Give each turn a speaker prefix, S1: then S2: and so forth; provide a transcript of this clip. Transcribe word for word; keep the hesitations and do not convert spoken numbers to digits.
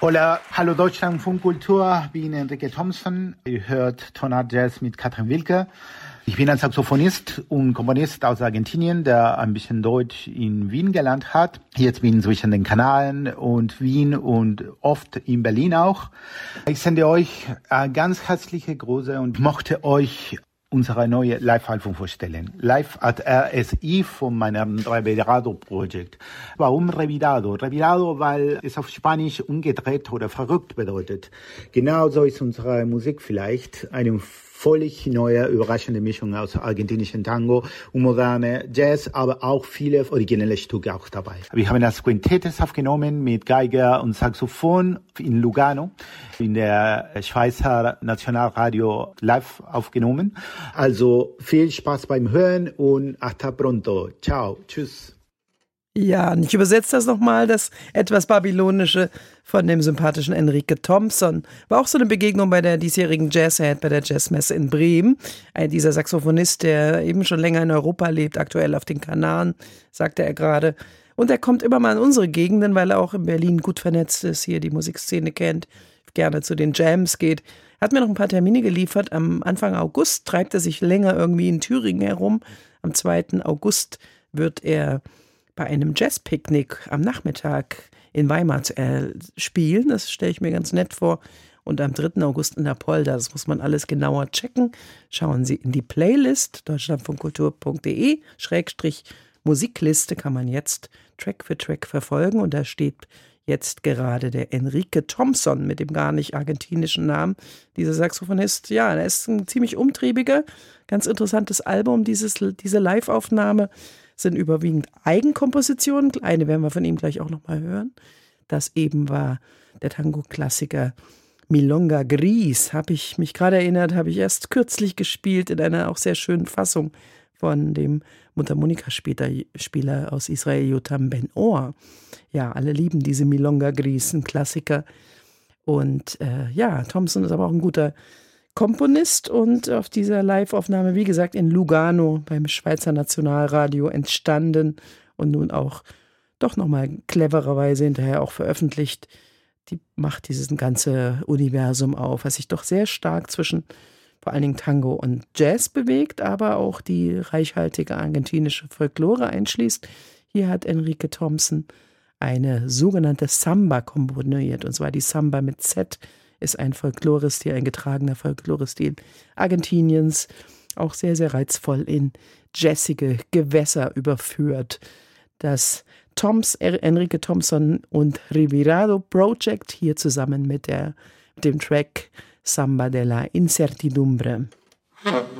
S1: Hola, hallo Deutschland, Funkkultur, ich bin Enrique Thompson. Ihr hört Tonart Jazz mit Katrin Wilke. Ich bin ein Saxophonist und Komponist aus Argentinien, der ein bisschen Deutsch in Wien gelernt hat. Jetzt bin ich zwischen den Kanaren und Wien und oft in Berlin auch. Ich sende euch ganz herzliche Grüße und möchte euch unsere neue Live-Album vorstellen. Live at R S I von meinem Revirado-Projekt. Warum Revirado? Revirado, weil es auf Spanisch umgedreht oder verrückt bedeutet. Genau so ist unsere Musik vielleicht. Eine völlig neue, überraschende Mischung aus argentinischen Tango und moderne Jazz, aber auch viele originelle Stücke auch dabei. Wir haben das Quintettes aufgenommen mit Geiger und Saxophon in Lugano, in der Schweizer Nationalradio live aufgenommen. Also viel Spaß beim Hören und hasta pronto. Ciao, tschüss.
S2: Ja, und ich übersetze das nochmal, das etwas Babylonische von dem sympathischen Enrique Thompson. War auch so eine Begegnung bei der diesjährigen Jazzhead, bei der Jazzmesse in Bremen. Ein dieser Saxophonist, der eben schon länger in Europa lebt, aktuell auf den Kanaren, sagte er gerade. Und er kommt immer mal in unsere Gegenden, weil er auch in Berlin gut vernetzt ist, hier die Musikszene kennt, gerne zu den Jams geht. Hat mir noch ein paar Termine geliefert. Am Anfang August treibt er sich länger irgendwie in Thüringen herum. Am zweiten August wird er bei einem Jazzpicknick am Nachmittag in Weimar äh, spielen. Das stelle ich mir ganz nett vor. Und am dritten August in der Polder. Das muss man alles genauer checken. Schauen Sie in die Playlist deutschlandfunkkultur punkt de Schrägstrich Musikliste kann man jetzt Track für Track verfolgen. Und da steht jetzt gerade der Enrique Thompson mit dem gar nicht argentinischen Namen. Dieser Saxophonist, ja, der ist ein ziemlich umtriebiger, ganz interessantes Album, dieses, diese Live-Aufnahme. Sind überwiegend Eigenkompositionen. Eine werden wir von ihm gleich auch nochmal hören. Das eben war der Tango-Klassiker Milonga Gris. Habe ich mich gerade erinnert, habe ich erst kürzlich gespielt in einer auch sehr schönen Fassung von dem Mundharmonika-Spieler aus Israel, Yotam Ben-Or. Ja, alle lieben diese Milonga Gris, ein Klassiker. Und äh, ja, Thompson ist aber auch ein guter Komponist und auf dieser Live-Aufnahme, wie gesagt, in Lugano beim Schweizer Nationalradio entstanden und nun auch doch nochmal clevererweise hinterher auch veröffentlicht. Die macht dieses ganze Universum auf, was sich doch sehr stark zwischen vor allen Dingen Tango und Jazz bewegt, aber auch die reichhaltige argentinische Folklore einschließt. Hier hat Enrique Thompson eine sogenannte Samba komponiert, und zwar die Samba mit Z, ist ein Folklorestil, ein getragener Folklorestil Argentiniens, auch sehr, sehr reizvoll in jazzige Gewässer überführt. Das Toms, Enrique Thompson und Revirado Project hier zusammen mit, der, mit dem Track Samba de la Incertidumbre.